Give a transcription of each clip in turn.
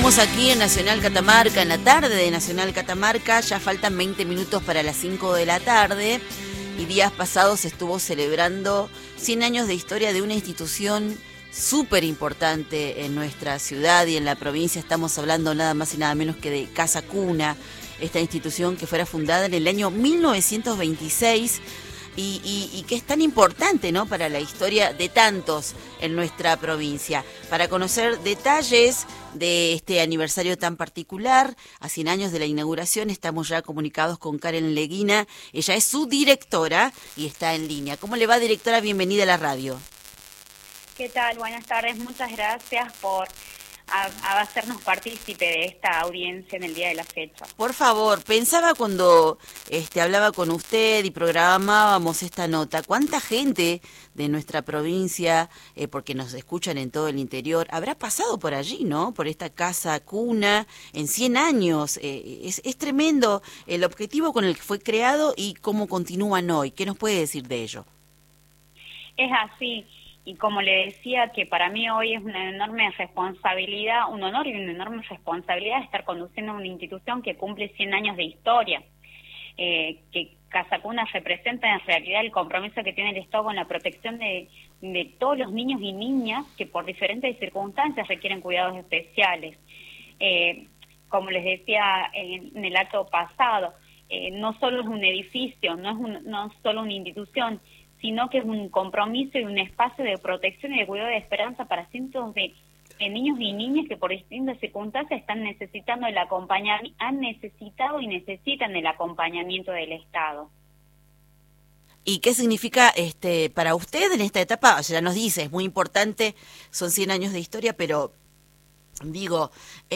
Estamos aquí en Nacional Catamarca, en la tarde de Nacional Catamarca, ya faltan 20 minutos para las 5 de la tarde y días pasados se estuvo celebrando 100 años de historia de una institución súper importante en nuestra ciudad y en la provincia. Estamos hablando nada más y nada menos que de Casa Cuna, esta institución que fuera fundada en el año 1926 y que es tan importante, ¿no?, para la historia de tantos en nuestra provincia. Para conocer detalles de este aniversario tan particular, a 100 años de la inauguración, estamos ya comunicados con Karen Leguina. Ella es su directora y está en línea. ¿Cómo le va, directora? Bienvenida a la radio. ¿Qué tal? Buenas tardes. Muchas gracias por hacernos partícipe de esta audiencia en el día de la fecha. Por favor, pensaba cuando hablaba con usted y programábamos esta nota, ¿cuánta gente de nuestra provincia, porque nos escuchan en todo el interior, habrá pasado por allí, ¿no?, por esta Casa Cuna en 100 años? Es tremendo el objetivo con el que fue creado y cómo continúan hoy. ¿Qué nos puede decir de ello? Es así. Y como le decía, que para mí hoy es una enorme responsabilidad, un honor y una enorme responsabilidad estar conduciendo una institución que cumple 100 años de historia, que Casa Cuna representa en realidad el compromiso que tiene el Estado con la protección de todos los niños y niñas que por diferentes circunstancias requieren cuidados especiales. Como les decía en el acto pasado, no solo es un edificio, no es solo una institución, sino que es un compromiso y un espacio de protección y de cuidado de esperanza para cientos de niños y niñas que por distintas circunstancias están necesitando el acompañamiento, han necesitado y necesitan el acompañamiento del Estado. ¿Y qué significa para usted en esta etapa? O sea, ya nos dice, es muy importante, son 100 años de historia, pero digo,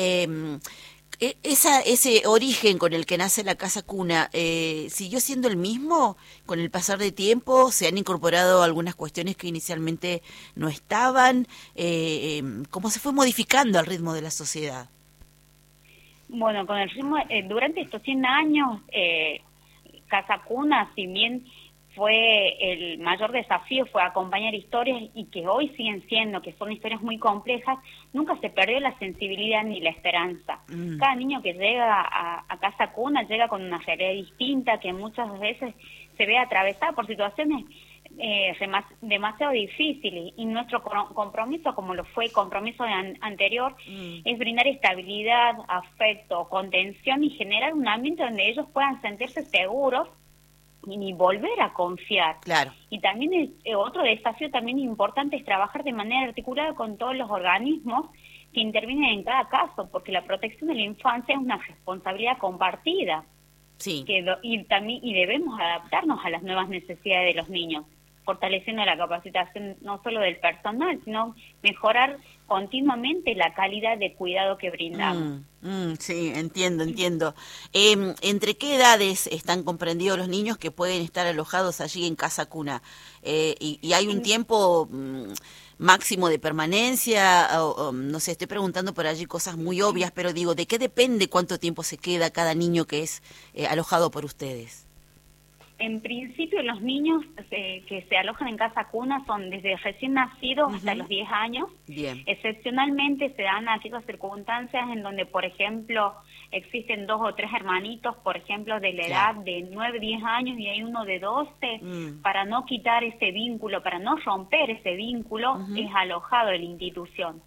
ese origen con el que nace la Casa Cuna, ¿siguió siendo el mismo con el pasar de tiempo? ¿Se han incorporado algunas cuestiones que inicialmente no estaban? ¿Cómo se fue modificando al ritmo de la sociedad? Bueno, con el ritmo, durante estos 100 años, Casa Cuna, si bien fue el mayor desafío, fue acompañar historias y que hoy siguen siendo, que son historias muy complejas, nunca se perdió la sensibilidad ni la esperanza. Cada niño que llega a Casa Cuna llega con una realidad distinta, que muchas veces se ve atravesada por situaciones demasiado difíciles, y nuestro compromiso, como lo fue el compromiso anterior, es brindar estabilidad, afecto, contención y generar un ambiente donde ellos puedan sentirse seguros y volver a confiar. Claro. Y también otro desafío también importante es trabajar de manera articulada con todos los organismos que intervienen en cada caso, porque la protección de la infancia es una responsabilidad compartida. Sí. Y debemos adaptarnos a las nuevas necesidades de los niños, fortaleciendo la capacitación no solo del personal, sino mejorar continuamente la calidad de cuidado que brindamos. Sí, entiendo. ¿Entre qué edades están comprendidos los niños que pueden estar alojados allí en Casa Cuna? ¿Y hay un tiempo máximo de permanencia? No sé, estoy preguntando por allí cosas muy obvias, pero digo, ¿de qué depende cuánto tiempo se queda cada niño que es alojado por ustedes? En principio, los niños que se alojan en Casa Cuna son desde recién nacidos hasta los 10 años. Bien. Excepcionalmente se dan aquellas circunstancias en donde, por ejemplo, existen 2 o 3 hermanitos, por ejemplo, de la edad de 9, 10 años y hay uno de 12, para no quitar ese vínculo, para no romper ese vínculo, es alojado en la institución.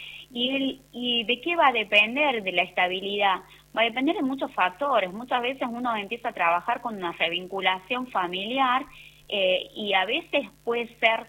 ¿Y de qué va a depender de la estabilidad? Va a depender de muchos factores. Muchas veces uno empieza a trabajar con una revinculación familiar y a veces puede ser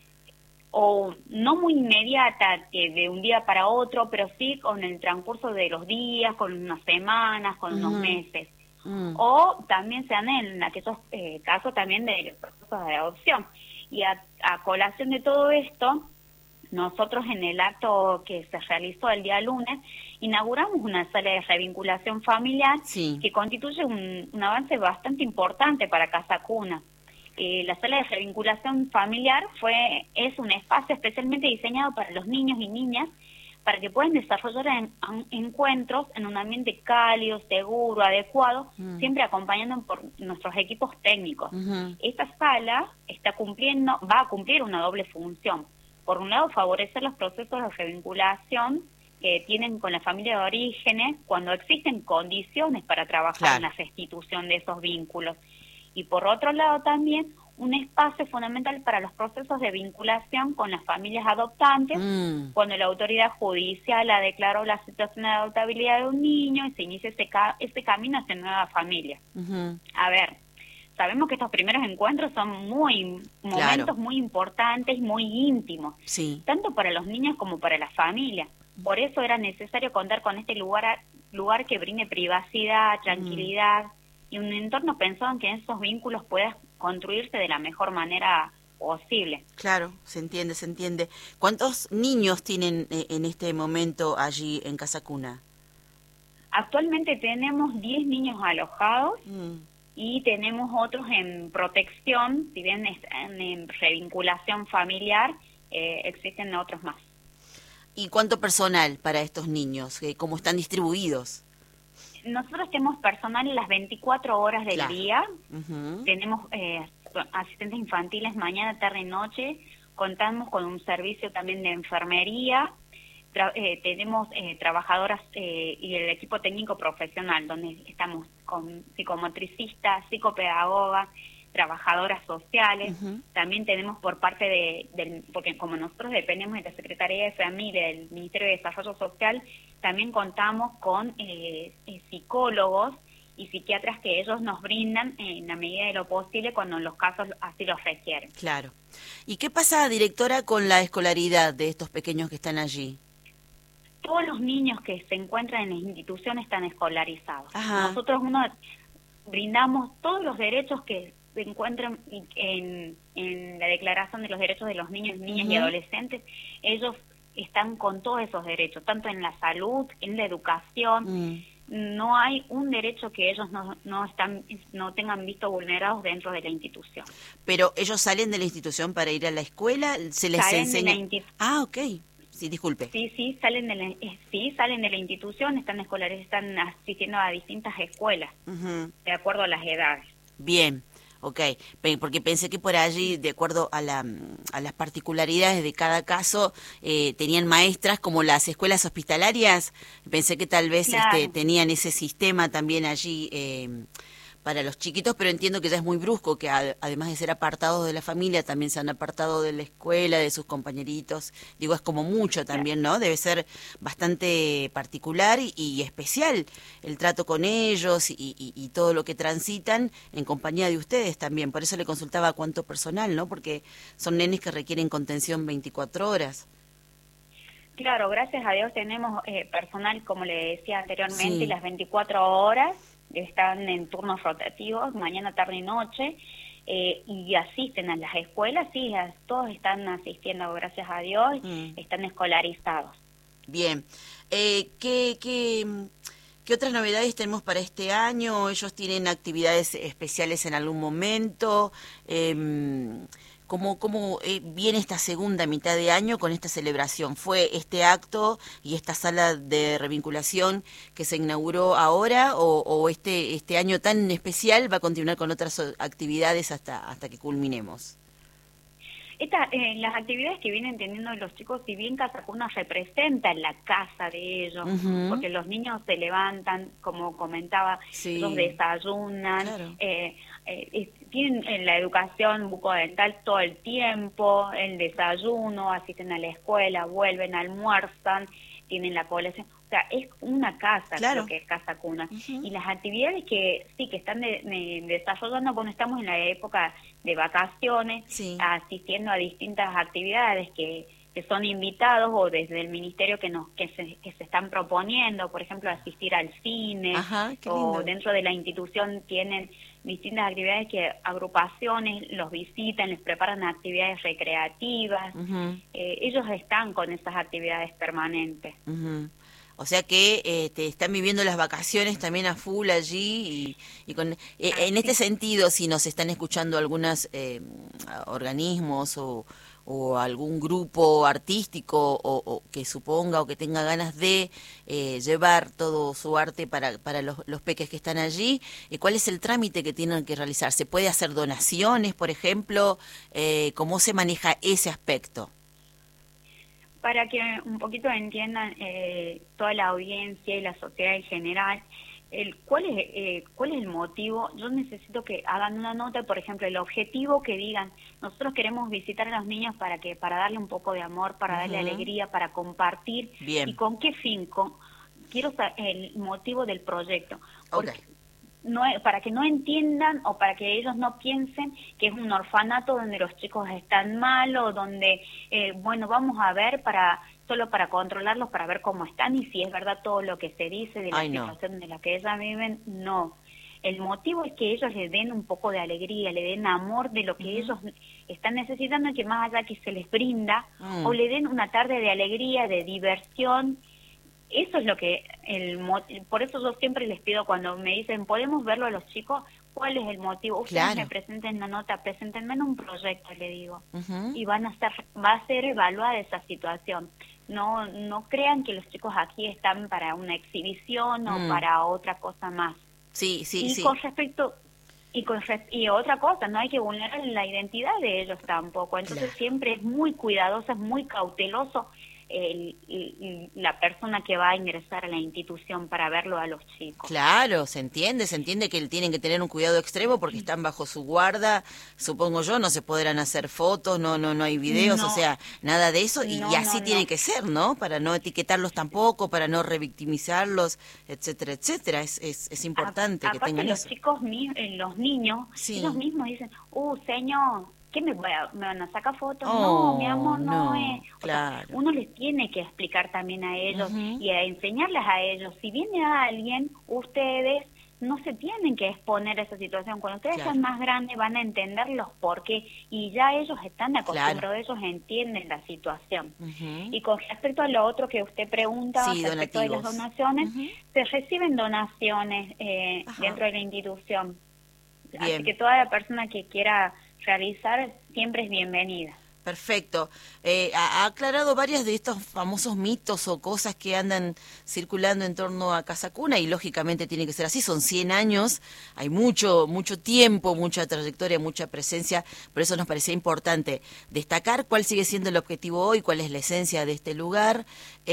o no muy inmediata, que de un día para otro, pero sí con el transcurso de los días, con unas semanas, con unos meses. O también se dan en aquellos casos también de procesos de adopción. Y a colación de todo esto, nosotros en el acto que se realizó el día lunes, inauguramos una sala de revinculación familiar que constituye un avance bastante importante para Casa Cuna. La sala de revinculación familiar es un espacio especialmente diseñado para los niños y niñas para que puedan desarrollar encuentros en un ambiente cálido, seguro, adecuado, siempre acompañando por nuestros equipos técnicos. Esta sala va a cumplir una doble función. Por un lado, favorecer los procesos de revinculación que tienen con la familia de orígenes cuando existen condiciones para trabajar en la restitución de esos vínculos. Y por otro lado también un espacio fundamental para los procesos de vinculación con las familias adoptantes, cuando la autoridad judicial ha declarado la situación de adoptabilidad de un niño y se inicia ese camino hacia nueva familia. A ver, sabemos que estos primeros encuentros son momentos muy importantes, muy íntimos, tanto para los niños como para la familia. Por eso era necesario contar con este lugar que brinde privacidad, tranquilidad y un entorno pensado en que esos vínculos puedan construirse de la mejor manera posible. Claro, se entiende. ¿Cuántos niños tienen en este momento allí en Casa Cuna? Actualmente tenemos 10 niños alojados y tenemos otros en protección, si bien están en revinculación familiar, existen otros más. ¿Y cuánto personal para estos niños? ¿Cómo están distribuidos? Nosotros tenemos personal las 24 horas del día, tenemos asistentes infantiles mañana, tarde y noche, contamos con un servicio también de enfermería, tenemos trabajadoras y el equipo técnico profesional, donde estamos con psicomotricistas, psicopedagogas, trabajadoras sociales. También tenemos por parte porque como nosotros dependemos de la Secretaría de Familia, del Ministerio de Desarrollo Social, también contamos con psicólogos y psiquiatras que ellos nos brindan en la medida de lo posible cuando los casos así los requieren. Claro. ¿Y qué pasa, directora, con la escolaridad de estos pequeños que están allí? Todos los niños que se encuentran en las instituciones están escolarizados. Nosotros brindamos todos los derechos que se encuentran en la Declaración de los Derechos de los Niños, Niñas y Adolescentes. Ellos están con todos esos derechos, tanto en la salud, en la educación. No hay un derecho que ellos no tengan visto vulnerados dentro de la institución. Pero ellos salen de la institución para ir a la escuela, se les enseña. Ok. Sí, disculpe. Sí, salen de la institución, están asistiendo a distintas escuelas, de acuerdo a las edades. Bien. Ok, porque pensé que por allí, de acuerdo a las particularidades de cada caso, tenían maestras como las escuelas hospitalarias. Pensé que tal vez tenían ese sistema también allí para los chiquitos, pero entiendo que ya es muy brusco, que además de ser apartados de la familia, también se han apartado de la escuela, de sus compañeritos. Digo, es como mucho también, ¿no? Debe ser bastante particular y especial el trato con ellos y todo lo que transitan en compañía de ustedes también. Por eso le consultaba cuánto personal, ¿no? Porque son nenes que requieren contención 24 horas. Claro, gracias a Dios tenemos personal, como le decía anteriormente, las 24 horas. Están en turnos rotativos, mañana, tarde y noche, y asisten a las escuelas, todos están asistiendo, gracias a Dios, están escolarizados. Bien. ¿Qué otras novedades tenemos para este año? ¿Ellos tienen actividades especiales en algún momento? ¿Cómo viene esta segunda mitad de año con esta celebración? ¿Fue este acto y esta sala de revinculación que se inauguró ahora o este año tan especial va a continuar con otras actividades hasta que culminemos? Las actividades que vienen teniendo los chicos, si bien Casa Cuna representa la casa de ellos, porque los niños se levantan, como comentaba, los desayunan, tienen la educación bucodental todo el tiempo, el desayuno, asisten a la escuela, vuelven, almuerzan, tienen la población. O sea, es una casa, lo que es Casa Cuna. Y las actividades que están desarrollando cuando estamos en la época de vacaciones, asistiendo a distintas actividades que son invitados o desde el ministerio que se están proponiendo, por ejemplo, asistir al cine, o dentro de la institución tienen distintas actividades que agrupaciones los visitan, les preparan actividades recreativas, ellos están con esas actividades permanentes. O sea que están viviendo las vacaciones también a full allí y con en este sentido, si nos están escuchando algunos organismos o algún grupo artístico o que suponga o que tenga ganas de llevar todo su arte para los peques que están allí, ¿cuál es el trámite que tienen que realizar? ¿Se puede hacer donaciones, por ejemplo? ¿Cómo se maneja ese aspecto? Para que un poquito entiendan toda la audiencia y la sociedad en general, ¿cuál es el motivo? Yo necesito que hagan una nota, por ejemplo, el objetivo, que digan, nosotros queremos visitar a los niños para darle un poco de amor, para darle alegría, para compartir. Bien. ¿Y con qué fin? Quiero saber el motivo del proyecto. Okay. Para que no entiendan o para que ellos no piensen que es un orfanato donde los chicos están mal o donde, vamos a ver solo para controlarlos, para ver cómo están y si es verdad todo lo que se dice de la situación de la que ellas viven. No. El motivo es que ellos les den un poco de alegría, le den amor de lo que ellos están necesitando y que más allá que se les brinda, o le den una tarde de alegría, de diversión. Eso es lo que por eso yo siempre les pido cuando me dicen, ¿podemos verlo a los chicos? ¿Cuál es el motivo? Ustedes me presenten la nota, preséntenme en un proyecto, le digo. Y va a ser evaluada esa situación. No crean que los chicos aquí están para una exhibición o para otra cosa más. Sí. Con respecto y otra cosa, no hay que vulnerar la identidad de ellos tampoco. Entonces siempre es muy cuidadoso, es muy cauteloso la persona que va a ingresar a la institución para verlo a los chicos. Claro, se entiende que tienen que tener un cuidado extremo porque están bajo su guarda, supongo yo, no se podrán hacer fotos, no hay videos, o sea, nada de eso, y así tiene que ser, ¿no? Para no etiquetarlos tampoco, para no revictimizarlos, etcétera, etcétera. Es importante que tengan los eso. Chicos, los niños, ellos mismos dicen, señor, ¿qué me van a sacar fotos? No, mi amor, no es. Claro. O sea, uno les tiene que explicar también a ellos y a enseñarles a ellos. Si viene alguien, ustedes no se tienen que exponer a esa situación. Cuando ustedes sean más grandes van a entender los por qué y ya ellos están acostumbrados, ellos entienden la situación. Y con respecto a lo otro que usted pregunta, respecto de las donaciones, se reciben donaciones dentro de la institución. Bien. Así que toda la persona que quiera realizar siempre es bienvenida. Perfecto. Ha aclarado varias de estos famosos mitos o cosas que andan circulando en torno a Casa Cuna y lógicamente tiene que ser así, son 100 años, hay mucho tiempo, mucha trayectoria, mucha presencia, por eso nos parecía importante destacar cuál sigue siendo el objetivo hoy, cuál es la esencia de este lugar,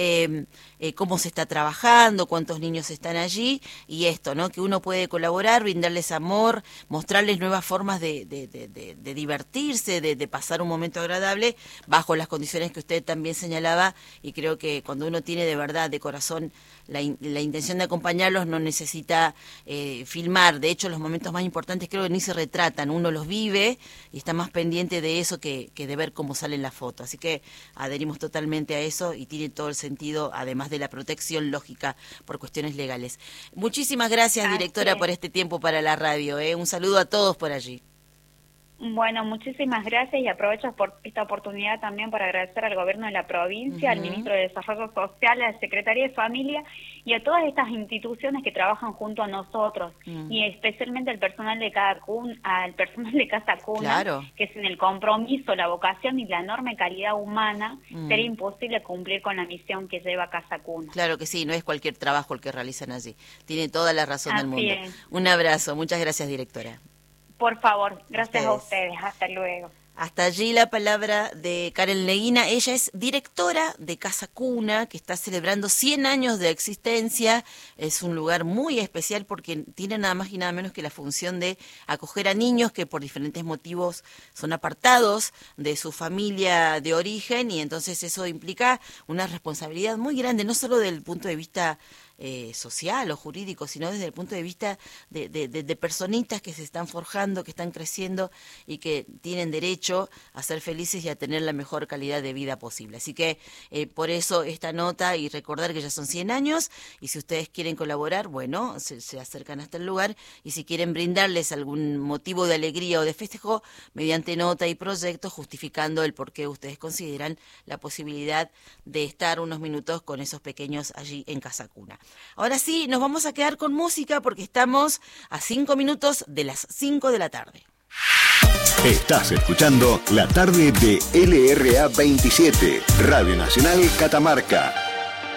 cómo se está trabajando, cuántos niños están allí y esto, ¿no? Que uno puede colaborar, brindarles amor, mostrarles nuevas formas de divertirse, de pasar un momento agradable bajo las condiciones que usted también señalaba, y creo que cuando uno tiene de verdad, de corazón, la intención de acompañarlos, no necesita filmar. De hecho, los momentos más importantes creo que ni se retratan, uno los vive y está más pendiente de eso que de ver cómo salen las fotos. Así que adherimos totalmente a eso y tiene todo el sentido, además de la protección lógica por cuestiones legales. Muchísimas gracias, directora, por este tiempo para la radio. Un saludo a todos por allí. Bueno, muchísimas gracias y aprovecho por esta oportunidad también para agradecer al gobierno de la provincia, al ministro de Desarrollo Social, a la Secretaría de Familia y a todas estas instituciones que trabajan junto a nosotros y especialmente al personal de Casa Cuna, que sin el compromiso, la vocación y la enorme calidad humana sería imposible cumplir con la misión que lleva Casa Cuna. Claro que sí, no es cualquier trabajo el que realizan allí. Tiene toda la razón del mundo. Un abrazo, muchas gracias, directora. Por favor, gracias a ustedes. Hasta luego. Hasta allí la palabra de Karen Leguina. Ella es directora de Casa Cuna, que está celebrando 100 años de existencia. Es un lugar muy especial porque tiene nada más y nada menos que la función de acoger a niños que por diferentes motivos son apartados de su familia de origen, y entonces eso implica una responsabilidad muy grande, no solo desde el punto de vista social o jurídico, sino desde el punto de vista de personitas que se están forjando, que están creciendo y que tienen derecho a ser felices y a tener la mejor calidad de vida posible. Así que por eso esta nota, y recordar que ya son 100 años, y si ustedes quieren colaborar, bueno, se acercan hasta el lugar, y si quieren brindarles algún motivo de alegría o de festejo, mediante nota y proyecto, justificando el por qué ustedes consideran la posibilidad de estar unos minutos con esos pequeños allí en Casa Cuna. Ahora sí, nos vamos a quedar con música porque estamos a 5 minutos de las 5 de la tarde. Estás escuchando La Tarde de LRA 27, Radio Nacional Catamarca.